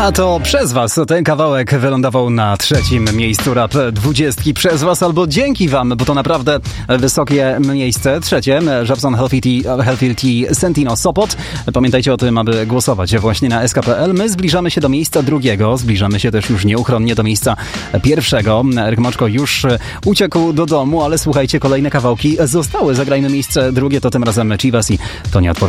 A to przez was ten kawałek wylądował na 3. miejscu Rap 20 przez was albo dzięki wam, bo to naprawdę wysokie miejsce. 3. Żabson Healthy Tea Sentino Sopot. Pamiętajcie o tym, aby głosować właśnie na SK.pl. My zbliżamy się do miejsca 2. Zbliżamy się też już nieuchronnie do miejsca 1. Eryk Moczko już uciekł do domu, ale słuchajcie, kolejne kawałki zostały. Zagrajmy miejsce 2, to tym razem Chivas i Tonia Odpowiedź.